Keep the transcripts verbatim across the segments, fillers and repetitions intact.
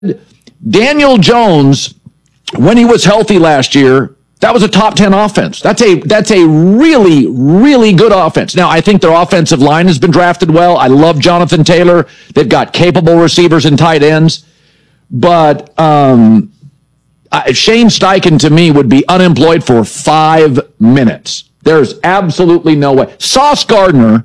Daniel Jones, when he was healthy last year, that was a top ten offense. That's a that's a really, really good offense. Now, I think their offensive line has been drafted well. I love Jonathan Taylor. They've got capable receivers and tight ends. But um, Shane Steichen, to me, would be unemployed for five minutes. There's absolutely no way. Sauce Gardner,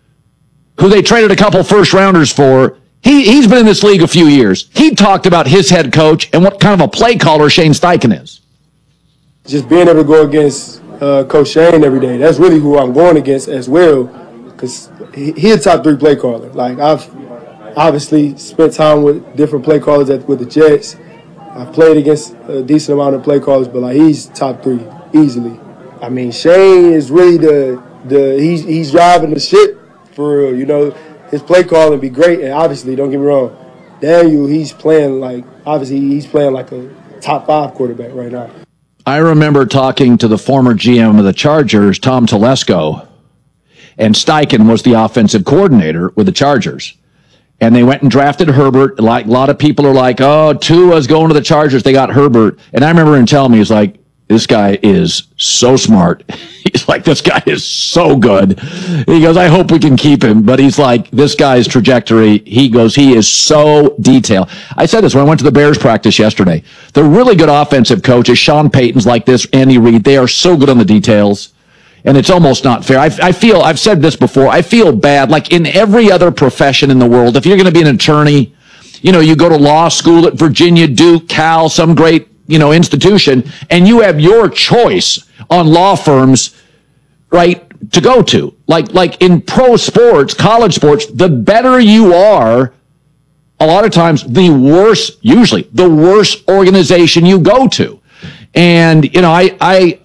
who they traded a couple first-rounders for, he, he's been in this league a few years. He talked about his head coach and what kind of a play caller Shane Steichen is. Just being able to go against uh, Coach Shane every day, that's really who I'm going against as well, because he, he's a top three play caller. Like, I've obviously spent time with different play callers at, with the Jets. I've played against a decent amount of play callers, but like he's top three easily. I mean, Shane is really the the he's he's driving the ship for real. You know, his play calling be great, and obviously, don't get me wrong, Daniel, he's playing like obviously he's playing like a top five quarterback right now. I remember talking to the former G M of the Chargers, Tom Telesco, and Steichen was the offensive coordinator with the Chargers. And they went and drafted Herbert. Like a lot of people are like, oh, Tua's going to the Chargers. They got Herbert. And I remember him telling me, he's like, this guy is so smart. He's like, this guy is so good. He goes, I hope we can keep him. But he's like, this guy's trajectory, he goes, he is so detailed. I said this when I went to the Bears practice yesterday. The really good offensive coaches, Sean Payton's like this, Andy Reid, they are so good on the details. And it's almost not fair. I, I feel, I've said this before, I feel bad. Like in every other profession in the world, if you're going to be an attorney, you know, you go to law school at Virginia, Duke, Cal, some great, you know, institution, and you have your choice on law firms, right, to go to. Like, like in pro sports, college sports, the better you are, a lot of times, the worse, usually, the worse organization you go to. And, you know, I, I,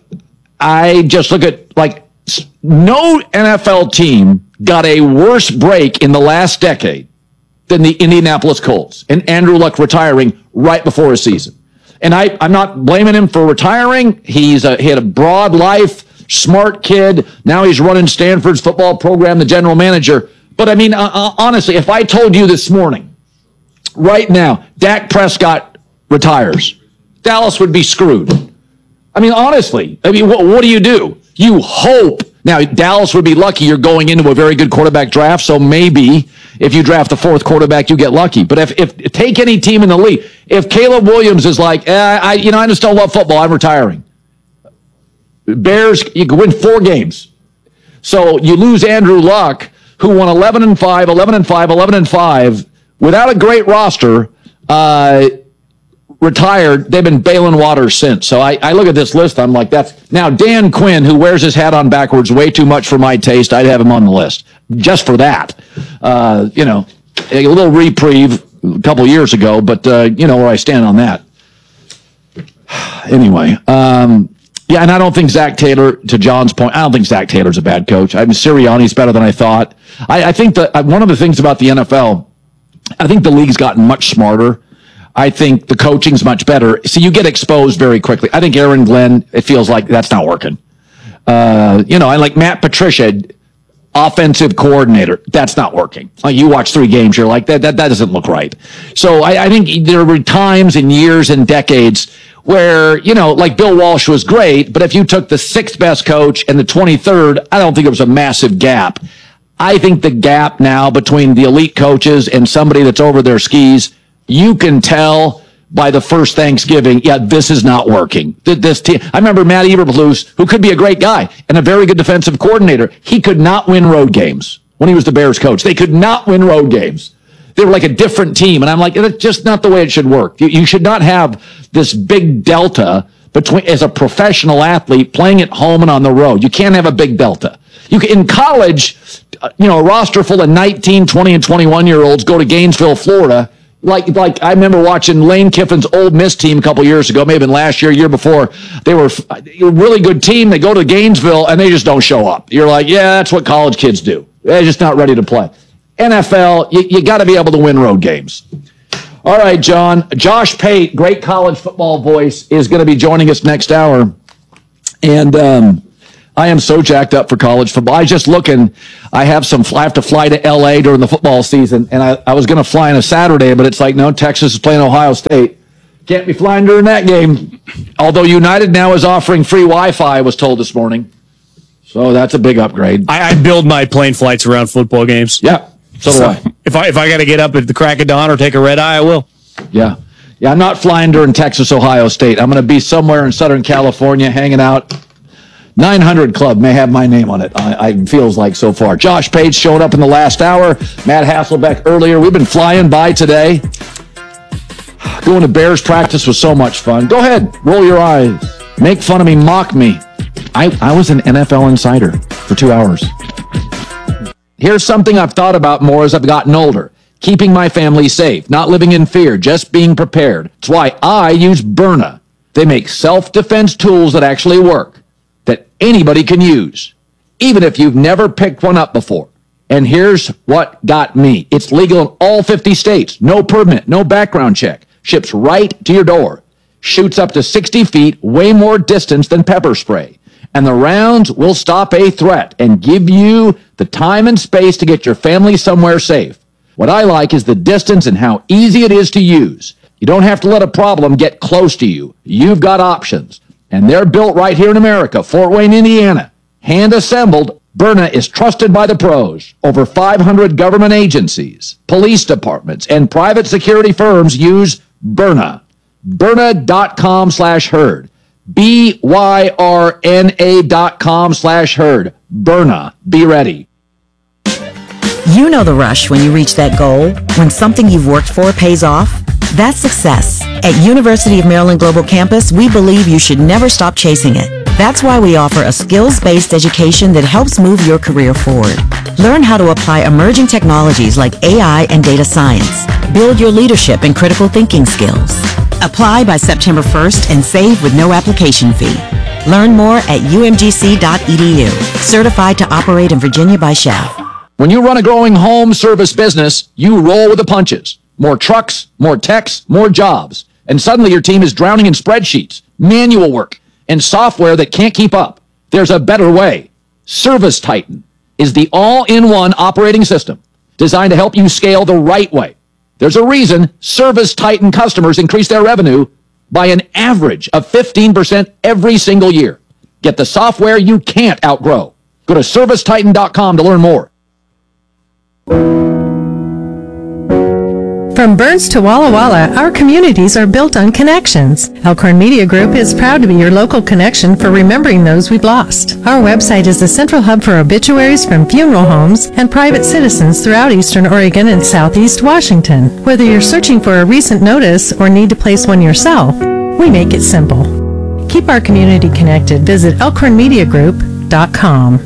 I just look at, like, no N F L team got a worse break in the last decade than the Indianapolis Colts and Andrew Luck retiring right before his season. And I, I'm not blaming him for retiring. He's a, he had a broad life, smart kid. Now he's running Stanford's football program, the general manager. But, I mean, uh, uh, honestly, if I told you this morning, right now, Dak Prescott retires, Dallas would be screwed. I mean, honestly, I mean, what, what do you do? You hope. Now, Dallas would be lucky you're going into a very good quarterback draft, so maybe if you draft the fourth quarterback, you get lucky. But if, if take any team in the league, if Caleb Williams is like, eh, I, you know, I just don't love football, I'm retiring. Bears, you can win four games. So you lose Andrew Luck, who won eleven and five, eleven and five, eleven and five, without a great roster, uh, retired. They've been bailing water since. So I, I look at this list, I'm like, that's now Dan Quinn, who wears his hat on backwards way too much for my taste. I'd have him on the list just for that. Uh, you know, a little reprieve a couple years ago, but uh, you know where I stand on that. Anyway, um, yeah, and I don't think Zach Taylor, to John's point, I don't think Zach Taylor's a bad coach. I mean, Sirianni's better than I thought. I, I think that one of the things about the N F L, I think the league's gotten much smarter. I think the coaching's much better. So you get exposed very quickly. I think Aaron Glenn, it feels like that's not working. Uh, you know, I like Matt Patricia, offensive coordinator. That's not working. Like you watch three games, you're like, that that, that doesn't look right. So I, I think there were times and years and decades where, you know, like Bill Walsh was great, but if you took the sixth best coach and the twenty-third, I don't think there was a massive gap. I think the gap now between the elite coaches and somebody that's over their skis, you can tell by the first Thanksgiving, yeah, this is not working. This team, I remember Matt Eberflus, who could be a great guy and a very good defensive coordinator. He could not win road games when he was the Bears coach. They could not win road games. They were like a different team. And I'm like, that's just not the way it should work. You, you should not have this big delta between, as a professional athlete, playing at home and on the road. You can't have a big delta. You can, in college, you know, a roster full of nineteen, twenty, and twenty-one-year-olds go to Gainesville, Florida. Like, like I remember watching Lane Kiffin's Ole Miss team a couple years ago, maybe last year, year before. They were a really good team. They go to Gainesville, and they just don't show up. You're like, yeah, that's what college kids do. They're just not ready to play. N F L, you, you got to be able to win road games. All right, John. Josh Pate, great college football voice, is going to be joining us next hour. And um, I am so jacked up for college football. I just looking, I have some, I have to fly to L A during the football season, and I, I was going to fly on a Saturday, but it's like, no, Texas is playing Ohio State. Can't be flying during that game. Although United now is offering free Wi-Fi, I was told this morning. So that's a big upgrade. I, I build my plane flights around football games. Yeah, so, so do I. If I, if I got to get up at the crack of dawn or take a red eye, I will. Yeah. Yeah, I'm not flying during Texas, Ohio State. I'm going to be somewhere in Southern California hanging out. nine hundred Club may have my name on it, I, I feels like so far. Josh Page showed up in the last hour. Matt Hasselbeck earlier. We've been flying by today. Going to Bears practice was so much fun. Go ahead, roll your eyes. Make fun of me, mock me. I, I was an N F L insider for two hours. Here's something I've thought about more as I've gotten older. Keeping my family safe, not living in fear, just being prepared. It's why I use Byrna. They make self-defense tools that actually work, that anybody can use, even if you've never picked one up before. And here's what got me. It's legal in all fifty states. No permit, no background check. Ships right to your door. Shoots up to sixty feet, way more distance than pepper spray. And the rounds will stop a threat and give you the time and space to get your family somewhere safe. What I like is the distance and how easy it is to use. You don't have to let a problem get close to you. You've got options. And they're built right here in America, Fort Wayne, Indiana. Hand assembled, Byrna is trusted by the pros. Over five hundred government agencies, police departments, and private security firms use Byrna. Byrna.com slash herd. B Y R N A dot com slash herd. Byrna. Be ready. You know the rush when you reach that goal, when something you've worked for pays off. That's success. At University of Maryland Global Campus, we believe you should never stop chasing it. That's why we offer a skills-based education that helps move your career forward. Learn how to apply emerging technologies like A I and data science. Build your leadership and critical thinking skills. Apply by September first and save with no application fee. Learn more at U M G C dot E D U. Certified to operate in Virginia by S H A F. When you run a growing home service business, you roll with the punches. More trucks, more techs, more jobs. And suddenly your team is drowning in spreadsheets, manual work, and software that can't keep up. There's a better way. Service Titan is the all-in-one operating system designed to help you scale the right way. There's a reason Service Titan customers increase their revenue by an average of fifteen percent every single year. Get the software you can't outgrow. Go to service titan dot com to learn more. From Burns to Walla Walla, our communities are built on connections. Elkhorn Media Group is proud to be your local connection for remembering those we've lost. Our website is the central hub for obituaries from funeral homes and private citizens throughout Eastern Oregon and Southeast Washington. Whether you're searching for a recent notice or need to place one yourself, we make it simple. Keep our community connected. Visit elkhorn media group dot com.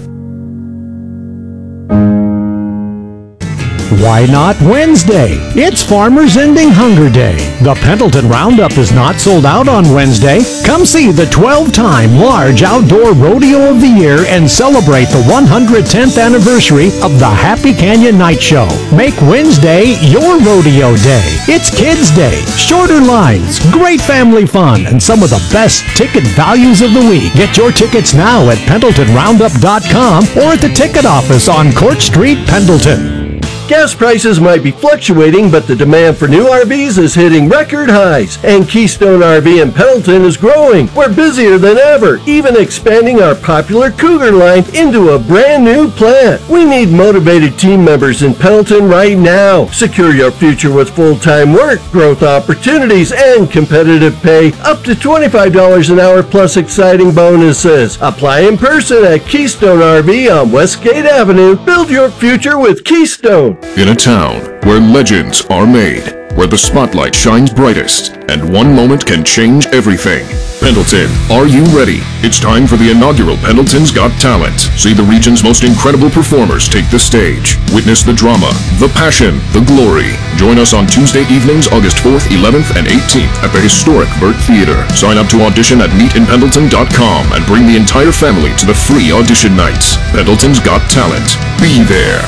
Why not Wednesday? It's Farmers Ending Hunger Day. The Pendleton Roundup is not sold out on Wednesday. Come see the twelve-time large outdoor rodeo of the year and celebrate the one hundred tenth anniversary of the Happy Canyon Night Show. Make Wednesday your rodeo day. It's Kids Day, shorter lines, great family fun, and some of the best ticket values of the week. Get your tickets now at pendleton roundup dot com or at the ticket office on Court Street, Pendleton. Gas prices might be fluctuating, but the demand for new R Vs is hitting record highs, and Keystone R V in Pendleton is growing. We're busier than ever, even expanding our popular Cougar line into a brand new plant. We need motivated team members in Pendleton right now. Secure your future with full-time work, growth opportunities, and competitive pay, up to twenty-five dollars an hour plus exciting bonuses. Apply in person at Keystone R V on Westgate Avenue. Build your future with Keystone. In a town where legends are made, where the spotlight shines brightest, and one moment can change everything. Pendleton, are you ready? It's time for the inaugural Pendleton's Got Talent. See the region's most incredible performers take the stage. Witness the drama, the passion, the glory. Join us on Tuesday evenings, August fourth, eleventh, and eighteenth at the historic Burt Theater. Sign up to audition at meet in pendleton dot com and bring the entire family to the free audition nights. Pendleton's Got Talent. Be there.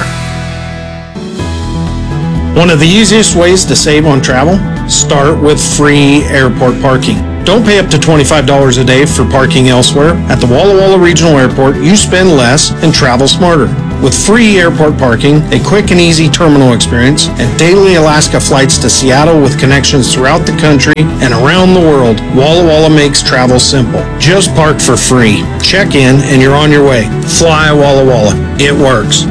One of the easiest ways to save on travel? Start with free airport parking. Don't pay up to twenty-five dollars a day for parking elsewhere. At the Walla Walla Regional Airport, you spend less and travel smarter. With free airport parking, a quick and easy terminal experience, and daily Alaska flights to Seattle with connections throughout the country and around the world, Walla Walla makes travel simple. Just park for free. Check in and you're on your way. Fly Walla Walla. It works.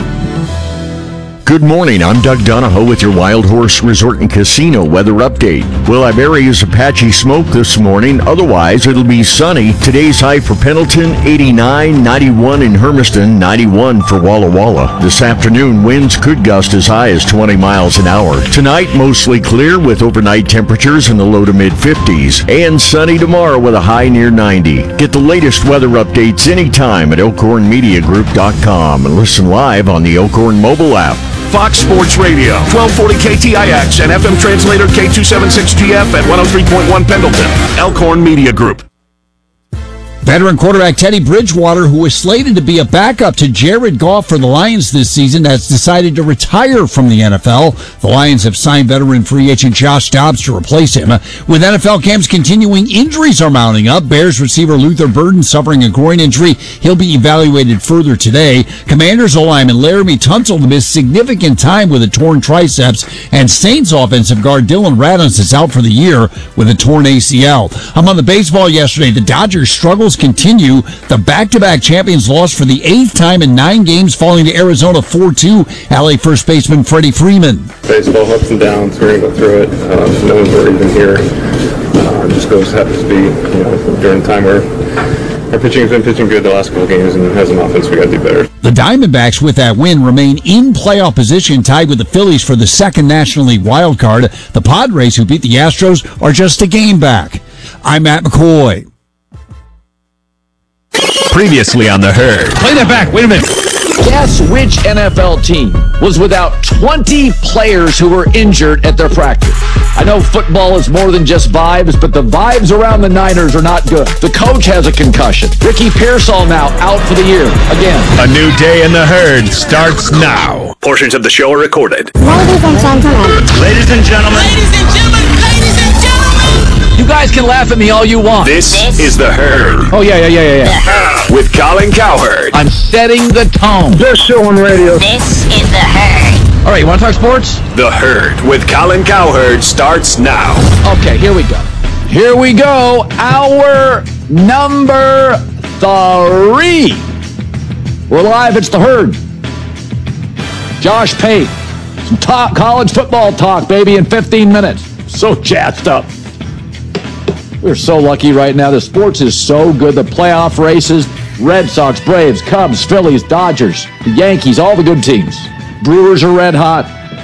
Good morning, I'm Doug Donahoe with your Wild Horse Resort and Casino weather update. We'll have areas of patchy smoke this morning, otherwise it'll be sunny. Today's high for Pendleton, eighty-nine, ninety-one in Hermiston, ninety-one for Walla Walla. This afternoon, winds could gust as high as twenty miles an hour. Tonight, mostly clear with overnight temperatures in the low to mid fifties. And sunny tomorrow with a high near ninety. Get the latest weather updates anytime at elkhorn media group dot com and listen live on the Elkhorn mobile app. Fox Sports Radio, twelve forty K T I X and F M translator K two seventy-six G F at one oh three point one Pendleton. Elkhorn Media Group. Veteran quarterback Teddy Bridgewater, who was slated to be a backup to Jared Goff for the Lions this season, has decided to retire from the N F L. The Lions have signed veteran free agent Josh Dobbs to replace him. With N F L camps continuing, injuries are mounting up. Bears receiver Luther Burden suffering a groin injury. He'll be evaluated further today. Commanders O-lineman Laramie Tunsil missed significant time with a torn triceps, and Saints offensive guard Dylan Radons is out for the year with a torn A C L. Among the baseball yesterday, the Dodgers' struggles continue. The back-to-back champions lost for the eighth time in nine games, falling to Arizona four two. L A first baseman Freddie Freeman. Baseball ups and downs. We're going to go through it. Uh, no one's ever even here. Uh, it just goes happens to be, you know, during the time where our pitching has been pitching good the last couple of games, and as an offense, we got to do better. The Diamondbacks, with that win, remain in playoff position, tied with the Phillies for the second National League wild card. The Padres, who beat the Astros, are just a game back. I'm Matt McCoy. Previously on The Herd. Play that back. Wait a minute. Guess which N F L team was without twenty players who were injured at their practice? I know football is more than just vibes, but the vibes around the Niners are not good. The coach has a concussion. Ricky Pearsall now out for the year again. A new day in The Herd starts now. Portions of the show are recorded. Ladies and gentlemen. Ladies and gentlemen. Ladies and gentlemen. Ladies and gentlemen. You guys can laugh at me all you want. This, this is The Herd. Oh, yeah, yeah, yeah, yeah, yeah. With Colin Cowherd. I'm setting the tone. Best show on radio. This is The Herd. All right, you want to talk sports? The Herd with Colin Cowherd starts now. Okay, here we go. Here we go. Hour number three. We're live. It's The Herd. Josh Pate. Some top college football talk, baby, in fifteen minutes. So jazzed up. We're so lucky right now. The sports is so good. The playoff races, Red Sox, Braves, Cubs, Phillies, Dodgers, the Yankees, all the good teams. Brewers are red hot.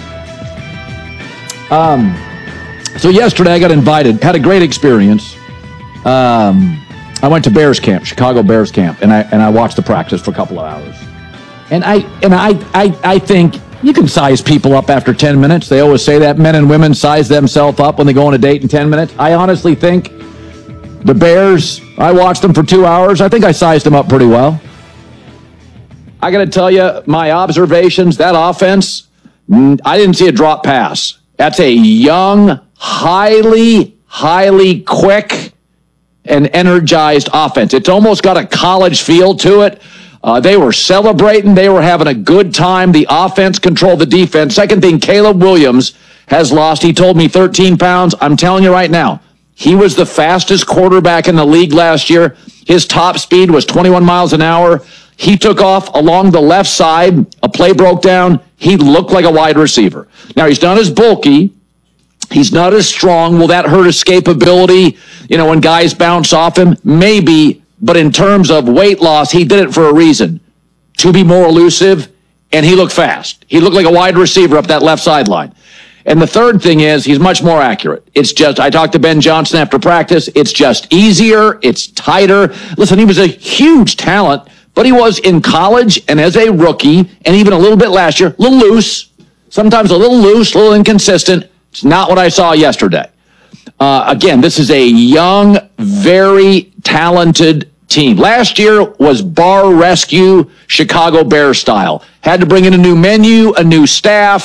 Um, so yesterday I got invited, had a great experience. Um, I went to Bears camp, Chicago Bears camp, and I and I watched the practice for a couple of hours. And I and I I, I think you can size people up after ten minutes. They always say that men and women size themselves up when they go on a date in ten minutes. I honestly think the Bears, I watched them for two hours. I think I sized them up pretty well. I got to tell you, my observations, that offense, I didn't see a drop pass. That's a young, highly, highly quick and energized offense. It's almost got a college feel to it. Uh, they were celebrating. They were having a good time. The offense controlled the defense. Second thing, Caleb Williams has lost. He told me thirteen pounds. I'm telling you right now, he was the fastest quarterback in the league last year. His top speed was twenty-one miles an hour. He took off along the left side. A play broke down. He looked like a wide receiver. Now, he's not as bulky. He's not as strong. Will that hurt escapability? You know, when guys bounce off him? Maybe. But in terms of weight loss, he did it for a reason. To be more elusive, and he looked fast. He looked like a wide receiver up that left sideline. And the third thing is he's much more accurate. It's just, I talked to Ben Johnson after practice. It's just easier. It's tighter. Listen, he was a huge talent, but he was in college and as a rookie, and even a little bit last year, a little loose, sometimes a little loose, a little inconsistent. It's not what I saw yesterday. Uh, again, this is a young, very talented team. Last year was bar rescue Chicago Bears style. Had to bring in a new menu, a new staff,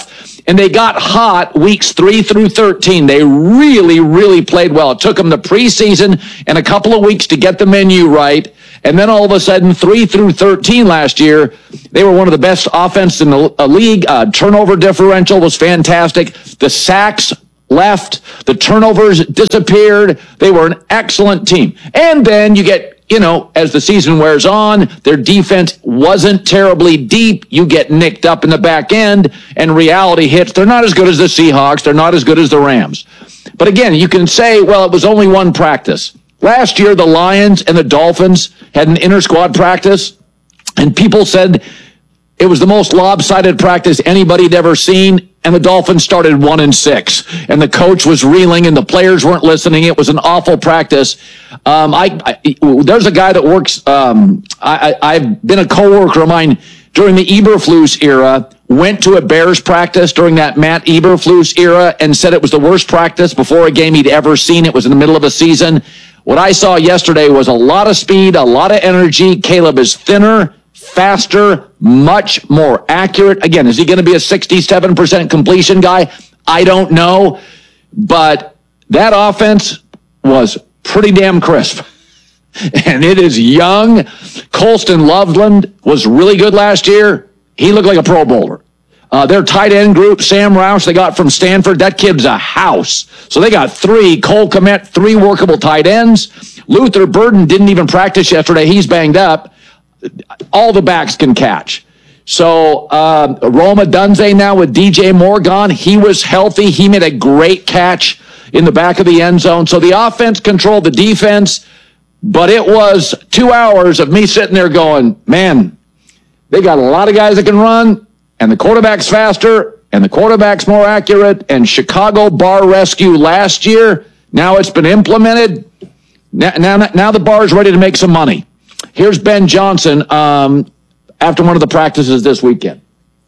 and they got hot weeks three through thirteen. They really, really played well. It took them the preseason and a couple of weeks to get the menu right. And then all of a sudden, three through thirteen last year, they were one of the best offenses in the uh, league. Uh, turnover differential was fantastic. The sacks left. The turnovers disappeared. They were an excellent team. And then you get, you know, as the season wears on, their defense wasn't terribly deep. You get nicked up in the back end, and reality hits. They're not as good as the Seahawks. They're not as good as the Rams. But again, you can say, well, it was only one practice. Last year, the Lions and the Dolphins had an inter-squad practice, and people said it was the most lopsided practice anybody had ever seen, and the Dolphins started one and six, and the coach was reeling, and the players weren't listening. It was an awful practice. Um, I, I there's a guy that works. Um, I, I, I've been a coworker of mine during the Eberflus era. Went to a Bears practice during that Matt Eberflus era, and said it was the worst practice before a game he'd ever seen. It was in the middle of a season. What I saw yesterday was a lot of speed, a lot of energy. Caleb is thinner, faster, much more accurate. Again, is he going to be a sixty-seven percent completion guy? I don't know. But that offense was pretty damn crisp. And it is young. Colston Loveland was really good last year. He looked like a Pro Bowler. Uh, their tight end group, Sam Roush, they got from Stanford. That kid's a house. So they got three. Cole Kmet, three workable tight ends. Luther Burden didn't even practice yesterday. He's banged up. All the backs can catch. So uh, Roma Dunze now with D J Moore gone. He was healthy. He made a great catch in the back of the end zone. So the offense controlled the defense. But it was two hours of me sitting there going, man, they got a lot of guys that can run. And the quarterback's faster, and the quarterback's more accurate, and Chicago bar rescue last year, now it's been implemented. Now, now, now the bar is ready to make some money. Here's Ben Johnson um, after one of the practices this weekend.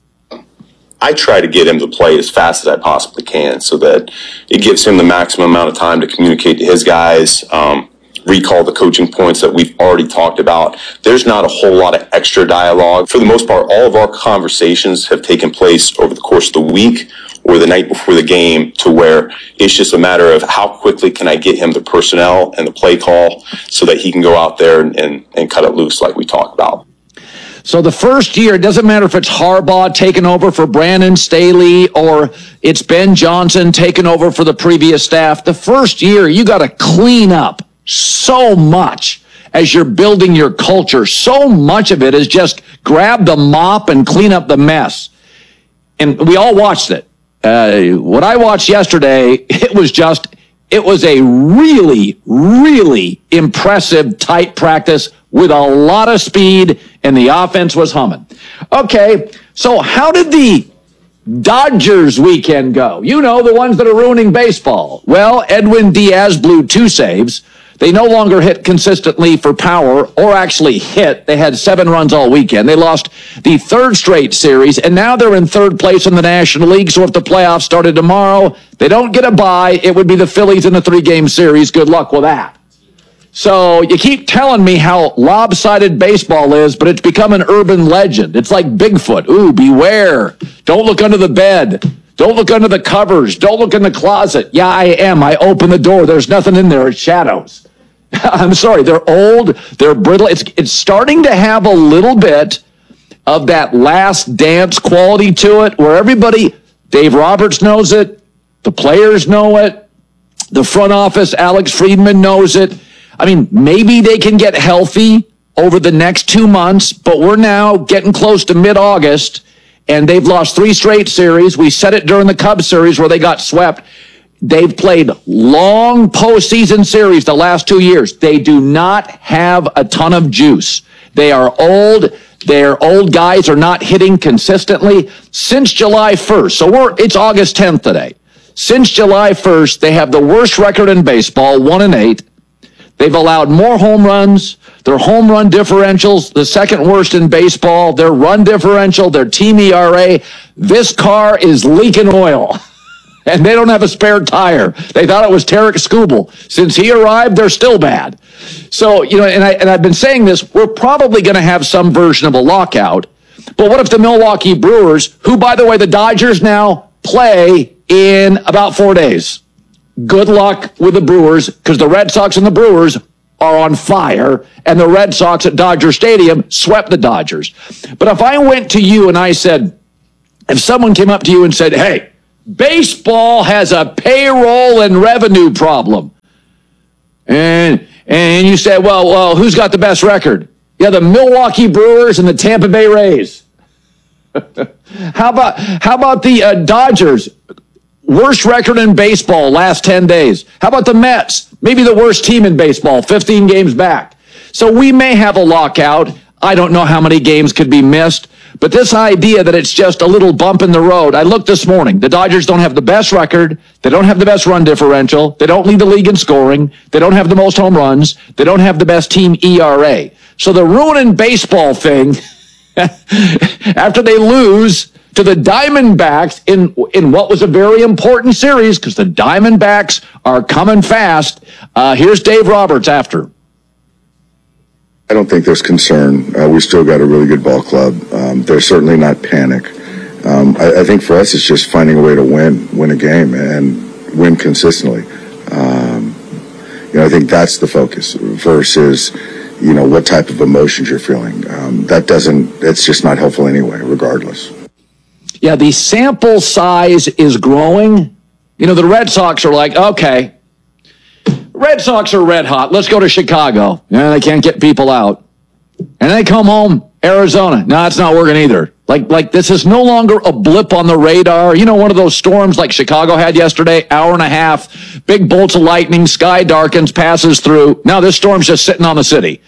I try to get him to play as fast as I possibly can so that it gives him the maximum amount of time to communicate to his guys, um, recall the coaching points that we've already talked about. There's not a whole lot of extra dialogue. For the most part, all of our conversations have taken place over the course of the week or the night before the game, to where it's just a matter of how quickly can I get him the personnel and the play call so that he can go out there and, and, and cut it loose like we talked about. So the first year, it doesn't matter if it's Harbaugh taking over for Brandon Staley or it's Ben Johnson taking over for the previous staff. The first year, you got to clean up so much as you're building your culture. So much of it is just grab the mop and clean up the mess. And we all watched it. Uh, what I watched yesterday, it was just, it was a really, really impressive tight practice with a lot of speed, and the offense was humming. Okay, so how did the Dodgers weekend go? You know, the ones that are ruining baseball. Well, Edwin Diaz blew two saves. They no longer hit consistently for power, or actually hit. They had seven runs all weekend. They lost the third straight series, and now they're in third place in the National League. So if the playoffs started tomorrow, they don't get a bye. It would be the Phillies in a three-game series. Good luck with that. So you keep telling me how lopsided baseball is, but it's become an urban legend. It's like Bigfoot. Ooh, beware. Don't look under the bed. Don't look under the covers. Don't look in the closet. Yeah, I am. I open the door. There's nothing in there. It's shadows. I'm sorry. They're old. They're brittle. It's, it's starting to have a little bit of that Last Dance quality to it, where everybody, Dave Roberts knows it. The players know it. The front office, Alex Friedman, knows it. I mean, maybe they can get healthy over the next two months, but we're now getting close to mid-August, and they've lost three straight series. We said it during the Cubs series where they got swept. They've played long postseason series the last two years. They do not have a ton of juice. They are old. Their old guys are not hitting consistently since July first. So we're it's August tenth today. Since July first, they have the worst record in baseball, one and eight. They've allowed more home runs. Their home run differentials, the second worst in baseball. Their run differential, their team E R A. This car is leaking oil, and they don't have a spare tire. They thought it was Tarek Skubal. Since he arrived, they're still bad. So, you know, and, I, and I've been saying this, we're probably going to have some version of a lockout. But what if the Milwaukee Brewers, who, by the way, the Dodgers now play in about four days. Good luck with the Brewers, because the Red Sox and the Brewers are on fire, and the Red Sox at Dodger Stadium swept the Dodgers. But if I went to you and I said, if someone came up to you and said, hey, baseball has a payroll and revenue problem, and and you said, well, well, who's got the best record? Yeah, the Milwaukee Brewers and the Tampa Bay Rays. how about how about the uh, Dodgers? Worst record in baseball last ten days. How about the Mets? Maybe the worst team in baseball, fifteen games back. So we may have a lockout. I don't know how many games could be missed. But this idea that it's just a little bump in the road. I looked this morning. The Dodgers don't have the best record. They don't have the best run differential. They don't lead the league in scoring. They don't have the most home runs. They don't have the best team E R A. So the ruining baseball thing, after they lose to the Diamondbacks in in what was a very important series, because the Diamondbacks are coming fast. Uh, here's Dave Roberts after. I don't think there's concern. Uh, we still got a really good ball club. Um, there's certainly not panic. Um, I, I think for us, it's just finding a way to win, win a game, and win consistently. Um, you know, I think that's the focus versus, you know, what type of emotions you're feeling. Um, that doesn't, it's just not helpful anyway, regardless. Yeah, the sample size is growing. You know, the Red Sox are like, okay, Red Sox are red hot. Let's go to Chicago. Yeah, they can't get people out. And they come home, Arizona. No, it's not working either. Like, like this is no longer a blip on the radar. You know, one of those storms like Chicago had yesterday, hour and a half, big bolts of lightning, sky darkens, passes through. Now this storm's just sitting on the city.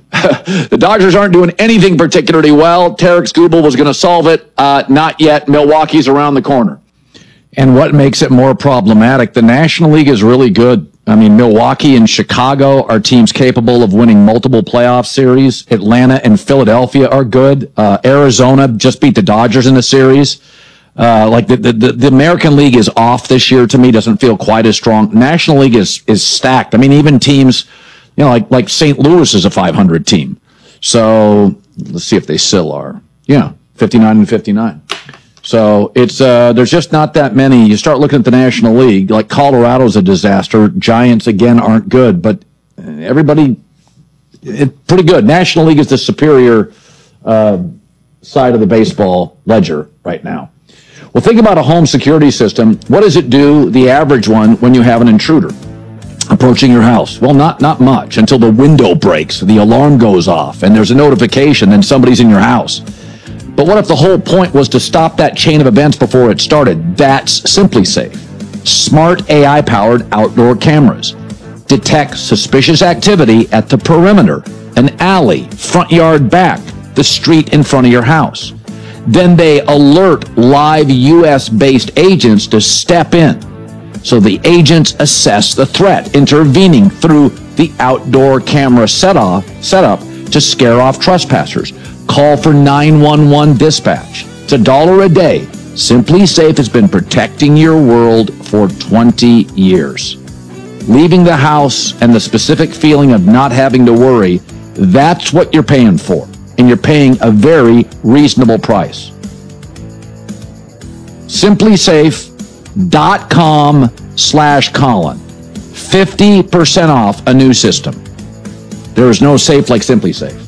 The Dodgers aren't doing anything particularly well. Tarek Skubal was going to solve it. Uh, not yet. Milwaukee's around the corner. And what makes it more problematic, the National League is really good. I mean, Milwaukee and Chicago are teams capable of winning multiple playoff series. Atlanta and Philadelphia are good. Uh, Arizona just beat the Dodgers in the series. Uh, like the, the, the American League is off this year to me, doesn't feel quite as strong. National League is, is stacked. I mean, even teams, you know, like, like Saint Louis is a five hundred team. So let's see if they still are. Yeah, fifty-nine and fifty-nine. So it's uh, there's just not that many. You start looking at the National League, like Colorado's a disaster. Giants, again, aren't good, but everybody, it's pretty good. National League is the superior uh, side of the baseball ledger right now. Well, think about a home security system. What does it do, the average one, when you have an intruder approaching your house? Well, not not much until the window breaks, the alarm goes off, and there's a notification, then somebody's in your house. But what if the whole point was to stop that chain of events before it started? That's SimpliSafe. Smart A I-powered outdoor cameras detect suspicious activity at the perimeter, an alley, front yard back, the street in front of your house. Then they alert live U S-based agents to step in. So the agents assess the threat, intervening through the outdoor camera set-off, setup to scare off trespassers. Call for nine one one dispatch. It's a dollar a day. SimpliSafe has been protecting your world for twenty years. Leaving the house and the specific feeling of not having to worry, that's what you're paying for. And you're paying a very reasonable price. SimpliSafe.com slash Colin. fifty percent off a new system. There is no safe like SimpliSafe.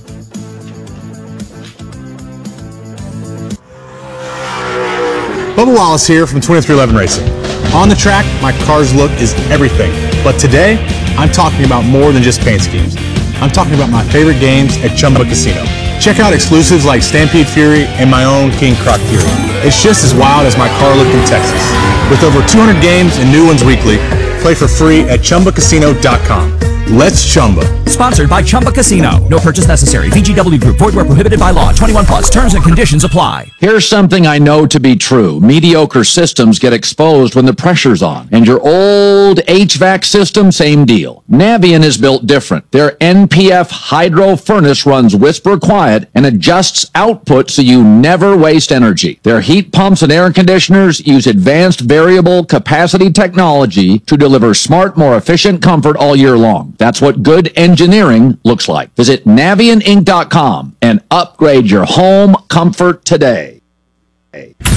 Bubba Wallace here from twenty-three eleven Racing. On the track, my car's look is everything. But today, I'm talking about more than just paint schemes. I'm talking about my favorite games at Chumba Casino. Check out exclusives like Stampede Fury and my own King Croc Fury. It's just as wild as my car look in Texas. With over two hundred games and new ones weekly, play for free at Chumba Casino dot com. Let's Chumba. Sponsored by Chumba Casino. No purchase necessary. V G W Group. Void where prohibited by law. twenty-one plus. Terms and conditions apply. Here's something I know to be true. Mediocre systems get exposed when the pressure's on. And your old H V A C system, same deal. Navien is built different. Their N P F hydro furnace runs whisper quiet and adjusts output so you never waste energy. Their heat pumps and air conditioners use advanced variable capacity technology to deliver smart, more efficient comfort all year long. That's what good engineering looks like. Visit Navien Inc dot com and upgrade your home comfort today.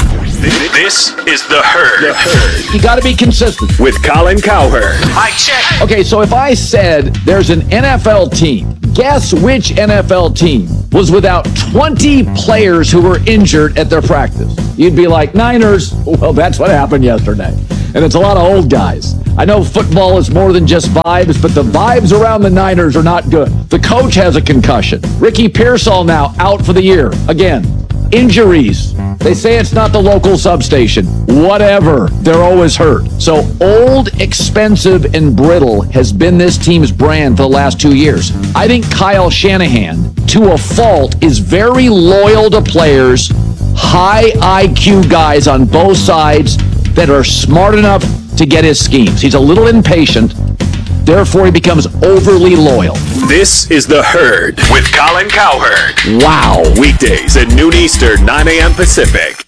This is The Herd. The Herd. You got to be consistent. With Colin Cowherd. I check. Okay, so if I said there's an N F L team, guess which N F L team was without twenty players who were injured at their practice? You'd be like, Niners. Well, that's what happened yesterday. And it's a lot of old guys. I know football is more than just vibes, but the vibes around the Niners are not good. The coach has a concussion. Ricky Pearsall now out for the year. Again, injuries. They say it's not the local substation. Whatever. They're always hurt. So old, expensive, and brittle has been this team's brand for the last two years. I think Kyle Shanahan, to a fault, is very loyal to players, high I Q guys on both sides that are smart enough to get his schemes. He's a little impatient. Therefore, he becomes overly loyal. This is The Herd with Colin Cowherd. Wow. Weekdays at noon Eastern, nine a.m. Pacific.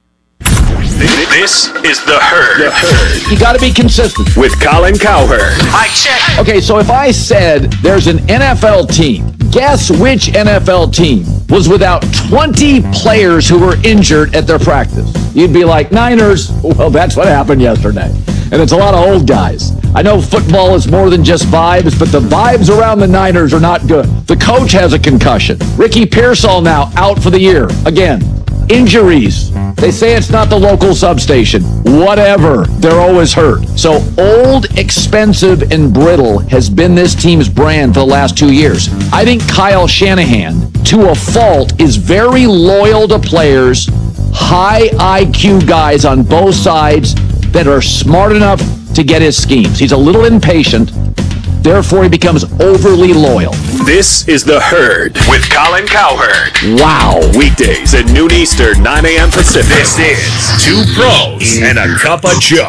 This is The Herd. The Herd. You got to be consistent. With Colin Cowherd. I check. Okay, so if I said there's an N F L team, guess which N F L team was without twenty players who were injured at their practice? You'd be like, Niners. Well, that's what happened yesterday. And it's a lot of old guys. I know football is more than just vibes, but the vibes around the Niners are not good. The coach has a concussion. Ricky Pearsall now out for the year. Again, injuries. They say it's not the local substation. Whatever. They're always hurt. So old, expensive, and brittle has been this team's brand for the last two years. I think Kyle Shanahan, to a fault, is very loyal to players, high I Q guys on both sides that are smart enough to get his schemes. He's a little impatient. Therefore, he becomes overly loyal. This is The Herd with Colin Cowherd. Wow. Weekdays at noon Eastern, nine a.m. Pacific. This is Two Pros and a Cup of Joe.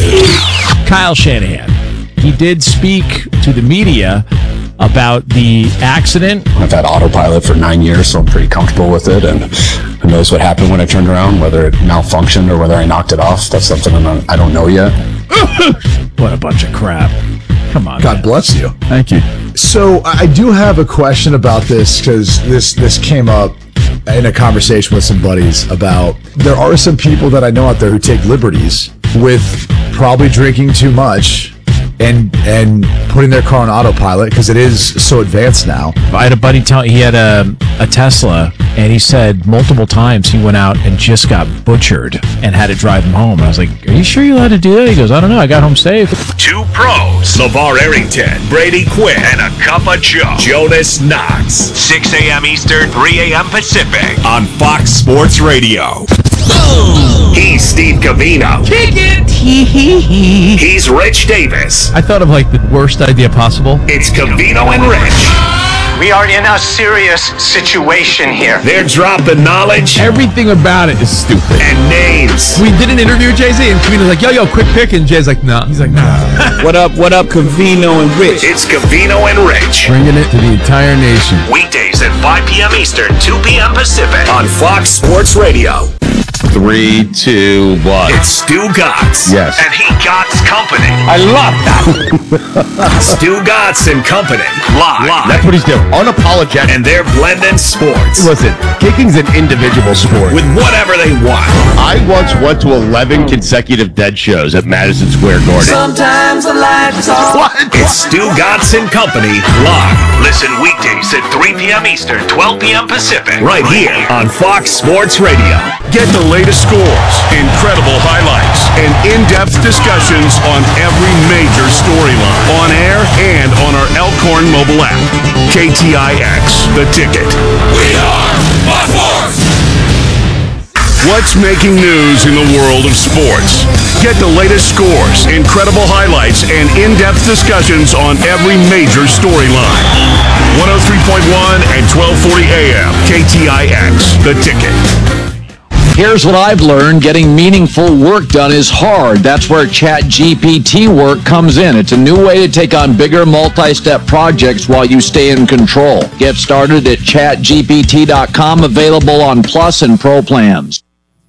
Kyle Shanahan. He did speak to the media about the accident. I've had autopilot for nine years, so I'm pretty comfortable with it. And who knows what happened when I turned around, whether it malfunctioned or whether I knocked it off. That's something I'm not, I don't know yet. What a bunch of crap. Come on. God man. bless you. Thank you. So I do have a question about this because this this came up in a conversation with some buddies about there are some people that I know out there who take liberties with probably drinking too much and and putting their car on autopilot because it is so advanced now. I had a buddy tell he had a, a Tesla, and he said multiple times he went out and just got butchered and had to drive him home. And I was like, are you sure you allowed to do that? He goes, I don't know. I got home safe. Two Pros. LeVar Arrington, Brady Quinn, and a Cup of Joe. Jonas Knox. six a.m. Eastern, three a.m. Pacific. On Fox Sports Radio. He's Steve Covino. Kick it. He's Rich Davis. I thought of like the worst idea possible. It's Covino and Rich. We are in a serious situation here. They're dropping knowledge. Everything about it is stupid. And names. We did an interview with Jay-Z, and Covino's like, yo, yo, quick pick, and Jay's like, no. Nah. He's like, nah. What up, what up, Covino and Rich? It's Covino and Rich. Bringing it to the entire nation. Weekdays at five p.m. Eastern, two p.m. Pacific. On Fox Sports Radio. Three, two, one. It's Stu Gatz. Yes. And he Gatz Company. I love that. Stu Gatz and Company. Live. Live. That's what he's doing. Unapologetic. And they're blending sports. Listen, kicking's an individual sport. With whatever they want. I once went to eleven consecutive dead shows at Madison Square Garden. Sometimes the lights off. What? It's Stu Gatz and Company. Live. Listen weekdays at three p.m. Eastern, twelve p.m. Pacific. Right here on Fox Sports Radio. Get the latest scores, incredible highlights, and in-depth discussions on every major storyline. On air and on our Elkhorn mobile app. K T I X, The Ticket. We are Fox Sports! What's making news in the world of sports? Get the latest scores, incredible highlights, and in-depth discussions on every major storyline. one oh three point one and twelve forty A M. K T I X, The Ticket. Here's what I've learned. Getting meaningful work done is hard. That's where ChatGPT work comes in. It's a new way to take on bigger multi-step projects while you stay in control. Get started at chat G P T dot com, available on Plus and Pro plans.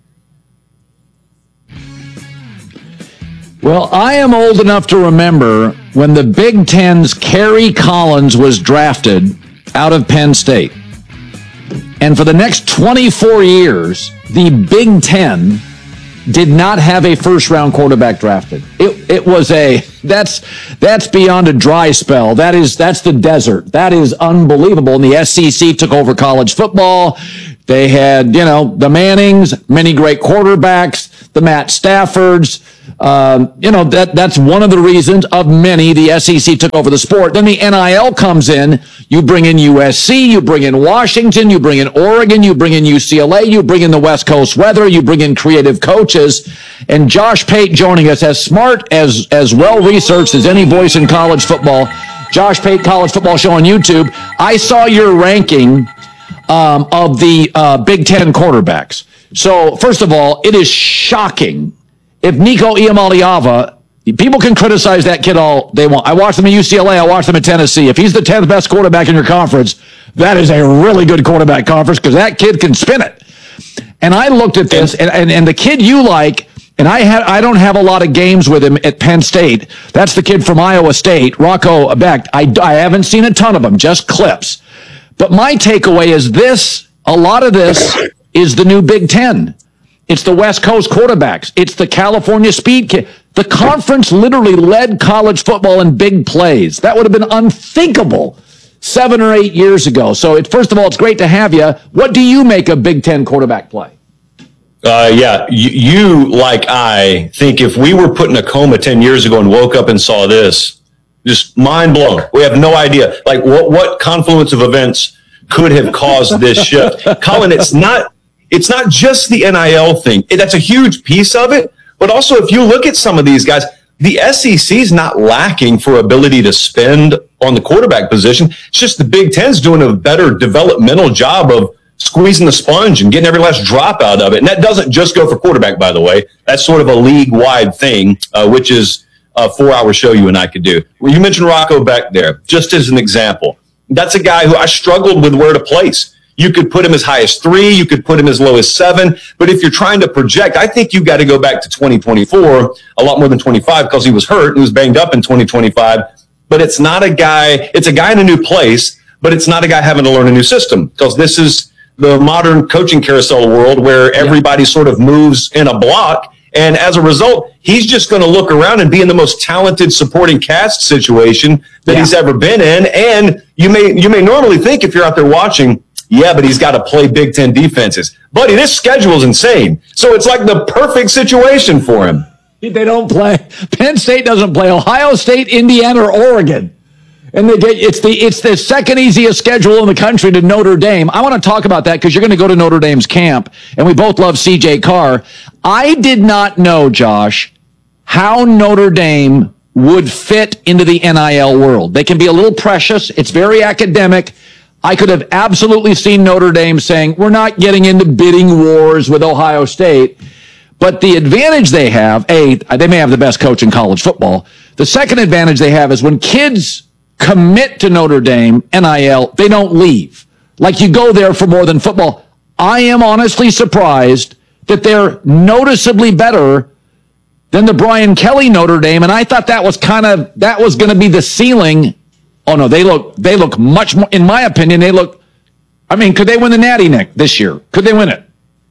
Well, I am old enough to remember when the Big Ten's Kerry Collins was drafted out of Penn State. And for the next twenty-four years, the Big Ten did not have a first round quarterback drafted. It it was a that's that's beyond a dry spell. That is that's the desert. That is unbelievable. And the S E C took over college football. They had, you know, the Mannings, many great quarterbacks, the Matt Staffords. Um, you know, that that's one of the reasons of many the S E C took over the sport. Then the N I L comes in. You bring in U S C, you bring in Washington, you bring in Oregon, you bring in U C L A, you bring in the West Coast weather, you bring in creative coaches. And Josh Pate joining us, as smart, as, as well-researched as any voice in college football. Josh Pate, College Football Show on YouTube. I saw your ranking um, of the uh, Big Ten quarterbacks. So, first of all, it is shocking. If Nico Iamaleava, people can criticize that kid all they want. I watched him at U C L A. I watched him at Tennessee. If he's the tenth best quarterback in your conference, that is a really good quarterback conference because that kid can spin it. And I looked at this, and, and, and the kid you like, and I have I don't have a lot of games with him at Penn State. That's the kid from Iowa State, Rocco Becht. I, I haven't seen a ton of them, just clips. But my takeaway is this, a lot of this is the new Big Ten. It's the West Coast quarterbacks. It's the California speed kid. The conference literally led college football in big plays. That would have been unthinkable seven or eight years ago. So, it, first of all, it's great to have you. What do you make of Big Ten quarterback play? Uh, yeah, you, you, like I, think if we were put in a coma ten years ago and woke up and saw this, just mind blown. We have no idea. Like, what, what confluence of events could have caused this shift? Colin, it's not... It's not just the N I L thing. That's a huge piece of it. But also, if you look at some of these guys, the S E C is not lacking for ability to spend on the quarterback position. It's just the Big Ten's doing a better developmental job of squeezing the sponge and getting every last drop out of it. And that doesn't just go for quarterback, by the way. That's sort of a league-wide thing, uh, which is a four-hour show you and I could do. Well, you mentioned Rocco Becht there, just as an example. That's a guy who I struggled with where to place. You could put him as high as three. You could put him as low as seven. But if you're trying to project, I think you've got to go back to twenty twenty-four, a lot more than twenty-five, because he was hurt. He was banged up in twenty twenty-five. But it's not a guy, it's a guy in a new place, but it's not a guy having to learn a new system, because this is the modern coaching carousel world where everybody sort of moves in a block. And as a result, he's just going to look around and be in the most talented supporting cast situation that yeah. he's ever been in. And you may you may normally think, if you're out there watching, yeah, but he's got to play Big Ten defenses. Buddy, this schedule is insane. So it's like the perfect situation for him. They don't play. Penn State doesn't play Ohio State, Indiana, or Oregon. And they get, it's the it's the second easiest schedule in the country to Notre Dame. I want to talk about that because you're going to go to Notre Dame's camp, and we both love C J Carr. I did not know, Josh, how Notre Dame would fit into the N I L world. They can be a little precious. It's very academic. I could have absolutely seen Notre Dame saying, we're not getting into bidding wars with Ohio State. But the advantage they have, A, they may have the best coach in college football. The second advantage they have is when kids commit to Notre Dame, N I L, they don't leave. Like, you go there for more than football. I am honestly surprised that they're noticeably better than the Brian Kelly Notre Dame. And I thought that was kind of, that was going to be the ceiling. Oh no, they look, they look much more, in my opinion, they look, I mean, could they win the Natty Nick this year? Could they win it?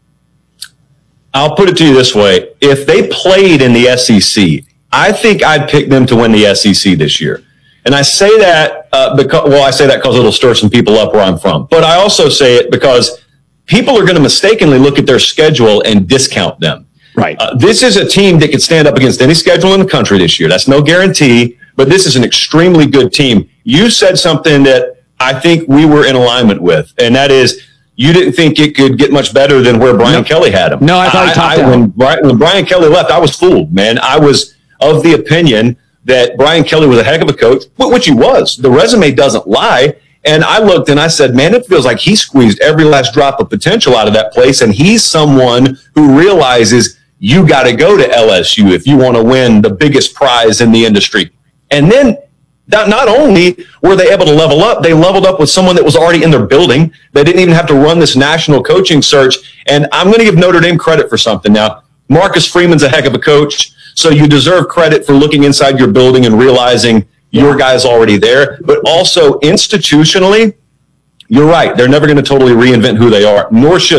I'll put it to you this way. If they played in the S E C, I think I'd pick them to win the S E C this year. And I say that uh, because, well, I say that because it'll stir some people up where I'm from. But I also say it because people are going to mistakenly look at their schedule and discount them. Right. Uh, this is a team that could stand up against any schedule in the country this year. That's no guarantee, but this is an extremely good team. You said something that I think we were in alignment with, and that is you didn't think it could get much better than where Brian no. Kelly had him. No, I thought he topped I, I, out. When Brian, when Brian Kelly left, I was fooled, man. I was of the opinion that Brian Kelly was a heck of a coach, which he was. The resume doesn't lie. And I looked and I said, man, it feels like he squeezed every last drop of potential out of that place. And he's someone who realizes you got to go to L S U if you want to win the biggest prize in the industry. And then not, not only were they able to level up, they leveled up with someone that was already in their building. They didn't even have to run this national coaching search. And I'm going to give Notre Dame credit for something now. Marcus Freeman's a heck of a coach. So you deserve credit for looking inside your building and realizing your guy's already there. But also institutionally, you're right. They're never going to totally reinvent who they are, nor should they.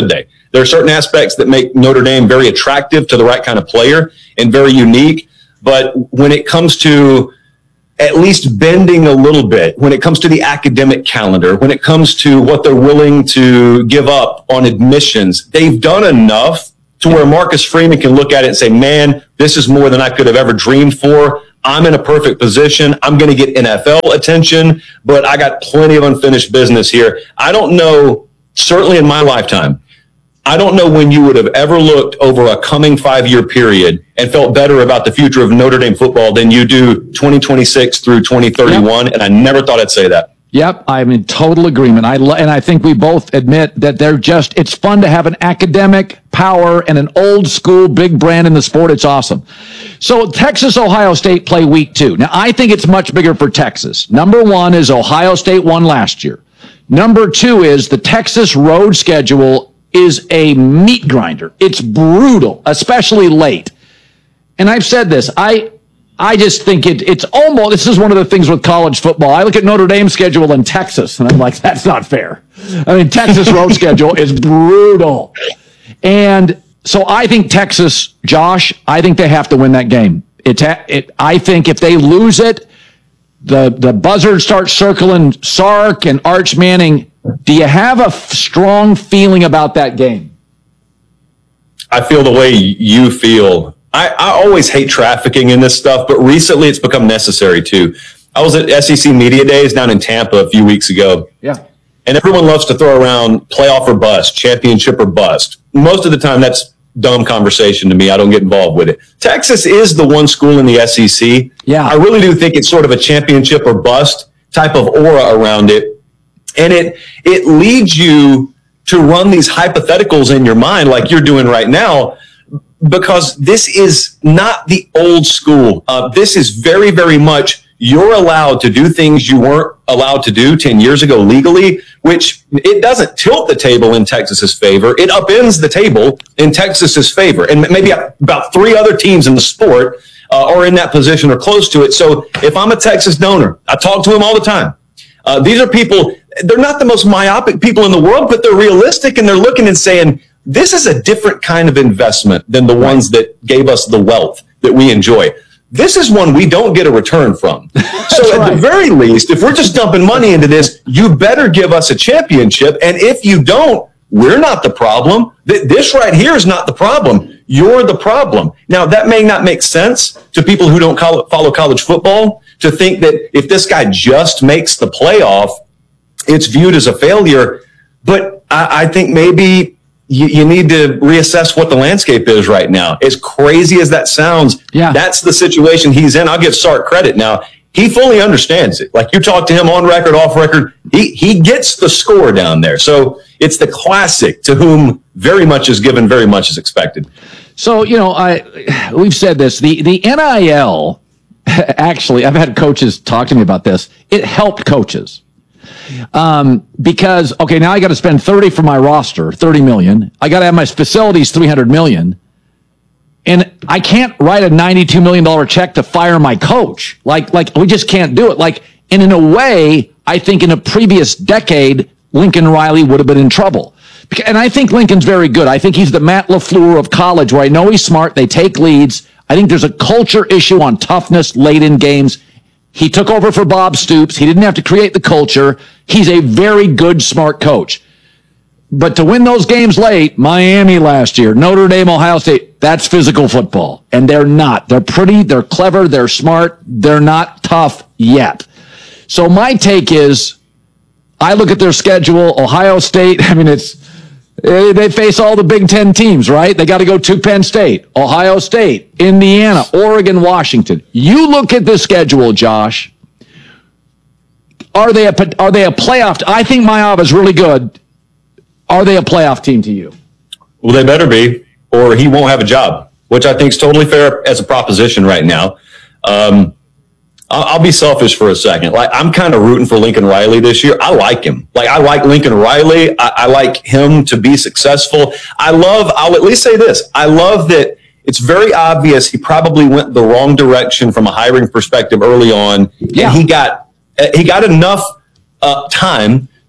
There are certain aspects that make Notre Dame very attractive to the right kind of player and very unique. But when it comes to at least bending a little bit, when it comes to the academic calendar, when it comes to what they're willing to give up on admissions, they've done enough to where Marcus Freeman can look at it and say, man, this is more than I could have ever dreamed for. I'm in a perfect position. I'm going to get N F L attention, but I got plenty of unfinished business here. I don't know, certainly in my lifetime, I don't know when you would have ever looked over a coming five-year period and felt better about the future of Notre Dame football than you do twenty twenty-six through twenty thirty-one, yep. And I never thought I'd say that. Yep, I'm in total agreement. I lo- and I think we both admit that they're just, it's fun to have an academic power and an old school big brand in the sport. It's awesome. So Texas, Ohio State play week two. Now, I think it's much bigger for Texas. Number one is Ohio State won last year. Number two is the Texas road schedule is a meat grinder. It's brutal, especially late. And I've said this, I I just think it it's almost, this is one of the things with college football. I look at Notre Dame's schedule in Texas, and I'm like, that's not fair. I mean, Texas road schedule is brutal. And so I think Texas, Josh, I think they have to win that game. It, it, I think if they lose it, the, the buzzards start circling Sark and Arch Manning. Do you have a f- strong feeling about that game? I feel the way you feel. I, I always hate trafficking in this stuff, but recently it's become necessary too. I was at S E C Media Days down in Tampa a few weeks ago. Yeah. And everyone loves to throw around playoff or bust, championship or bust. Most of the time, that's dumb conversation to me. I don't get involved with it. Texas is the one school in the S E C. Yeah. I really do think it's sort of a championship or bust type of aura around it. And it it leads you to run these hypotheticals in your mind like you're doing right now, because this is not the old school. Uh, this is very, very much you're allowed to do things you weren't allowed to do ten years ago legally, which it doesn't tilt the table in Texas's favor. It upends the table in Texas's favor. And maybe about three other teams in the sport uh, are in that position or close to it. So if I'm a Texas donor, I talk to them all the time. Uh, these are people, they're not the most myopic people in the world, but they're realistic, and they're looking and saying, this is a different kind of investment than the ones that gave us the wealth that we enjoy. This is one we don't get a return from. So at right. the very least, if we're just dumping money into this, you better give us a championship. And if you don't, we're not the problem. This right here is not the problem. You're the problem. Now, that may not make sense to people who don't follow college football, to think that if this guy just makes the playoff, it's viewed as a failure. But I, I think maybe you, you need to reassess what the landscape is right now. As crazy as that sounds, yeah. that's the situation he's in. I'll give Sark credit now. He fully understands it. Like, you talk to him on record, off record, he, he gets the score down there. So it's the classic to whom very much is given, very much is expected. So, you know, I we've said this, the, the N I L, actually, I've had coaches talk to me about this. It helped coaches. Um, because, okay, now I got to spend thirty for my roster, thirty million. I got to have my facilities, three hundred million. And I can't write a ninety-two million dollars check to fire my coach. Like, like we just can't do it. Like, and in a way, I think in a previous decade, Lincoln Riley would have been in trouble. And I think Lincoln's very good. I think he's the Matt LaFleur of college, where I know he's smart. They take leads. I think there's a culture issue on toughness late in games. He took over for Bob Stoops. He didn't have to create the culture. He's a very good, smart coach. But to win those games late, Miami last year, Notre Dame, Ohio State, that's physical football. And they're not. They're pretty, they're clever, they're smart, they're not tough yet. So my take is, I look at their schedule, Ohio State, I mean, it's, they face all the Big Ten teams, right? They got to go to Penn State, Ohio State, Indiana, Oregon, Washington. You look at the schedule, Josh. Are they a, are they a playoff? I think Mayav is really good. Are they a playoff team to you? Well, they better be, or he won't have a job, which I think is totally fair as a proposition right now. Um, I'll be selfish for a second. Like, I'm kind of rooting for Lincoln Riley this year. I like him. Like, I like Lincoln Riley. I, I like him to be successful. I love, I'll at least say this. I love that it's very obvious he probably went the wrong direction from a hiring perspective early on. Yeah. And he got, he got enough uh, time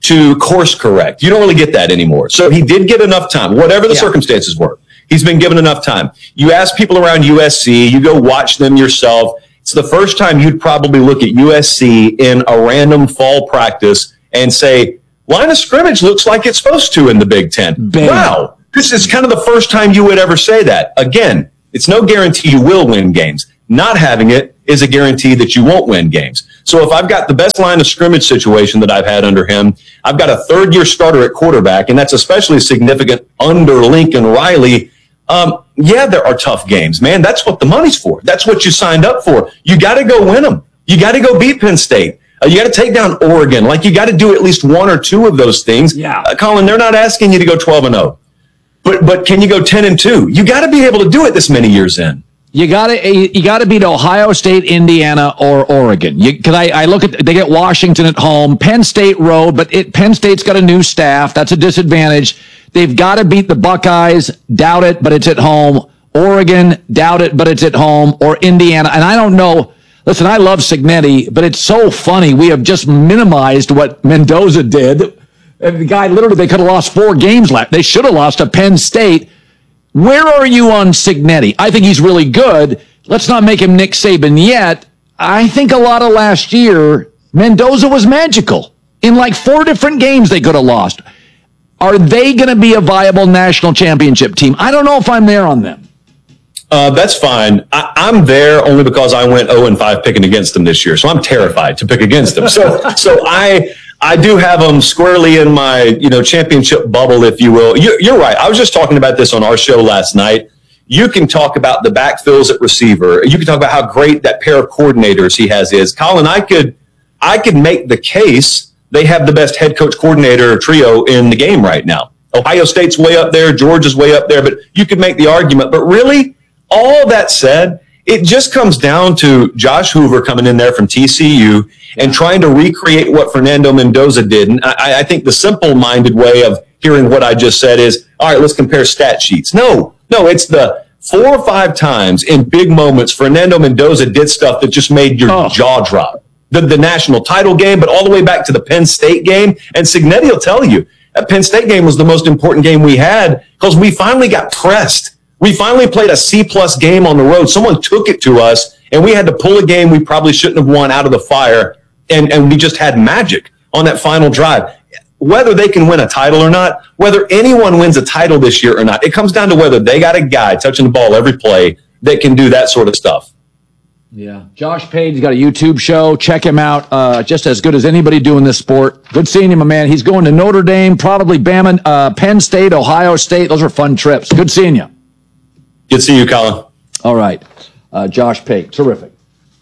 to course correct. You don't really get that anymore. So he did get enough time, whatever the yeah. circumstances were. He's been given enough time. You ask people around U S C, you go watch them yourself. It's the first time you'd probably look at U S C in a random fall practice and say, line of scrimmage looks like it's supposed to in the Big Ten. Bam. Wow. This is kind of the first time you would ever say that. Again, it's no guarantee you will win games. Not having it is a guarantee that you won't win games. So if I've got the best line of scrimmage situation that I've had under him, I've got a third-year starter at quarterback, and that's especially significant under Lincoln Riley. Um, yeah, there are tough games, man. That's what the money's for. That's what you signed up for. You got to go win them. You got to go beat Penn State. Uh, you got to take down Oregon. Like, you got to do at least one or two of those things. Yeah. Uh, Colin, they're not asking you to go twelve and oh. But but can you go ten and two? You got to be able to do it this many years in. You got to you got to beat Ohio State, Indiana, or Oregon. Because I, I look at they get Washington at home, Penn State road, but it, Penn State's got a new staff. That's a disadvantage. They've got to beat the Buckeyes. Doubt it, but it's at home. Oregon, doubt it, but it's at home. Or Indiana, and I don't know. Listen, I love Cignetti, but it's so funny. We have just minimized what Mendoza did. And the guy literally, they could have lost four games left. They should have lost to Penn State. Where are you on Cignetti? I think he's really good. Let's not make him Nick Saban yet. I think a lot of last year, Mendoza was magical. In like four different games they could have lost. Are they going to be a viable national championship team? I don't know if I'm there on them. Uh, that's fine. I, I'm there only because I went oh and five picking against them this year. So I'm terrified to pick against them. So so I... I do have them squarely in my, you know, championship bubble, if you will. You're, you're right. I was just talking about this on our show last night. You can talk about the backfills at receiver. You can talk about how great that pair of coordinators he has is. Colin, I could, I could make the case they have the best head coach coordinator trio in the game right now. Ohio State's way up there. Georgia's way up there. But you could make the argument. But really, all that said, it just comes down to Josh Hoover coming in there from T C U and trying to recreate what Fernando Mendoza did. And I, I think the simple-minded way of hearing what I just said is, all right, let's compare stat sheets. No, no, it's the four or five times in big moments Fernando Mendoza did stuff that just made your oh. jaw drop. The, the national title game, but all the way back to the Penn State game. And Cignetti will tell you, that Penn State game was the most important game we had because we finally got pressed. We finally played a C-plus game on the road. Someone took it to us, and we had to pull a game we probably shouldn't have won out of the fire, and, and we just had magic on that final drive. Whether they can win a title or not, whether anyone wins a title this year or not, it comes down to whether they got a guy touching the ball every play that can do that sort of stuff. Yeah. Josh Page's got a YouTube show. Check him out. Uh, just as good as anybody doing this sport. Good seeing him, my man. He's going to Notre Dame, probably Bama, uh, Penn State, Ohio State. Those are fun trips. Good seeing you. Good to see you, Colin. All right. Uh, Josh Pate. Terrific.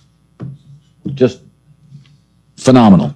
Just phenomenal.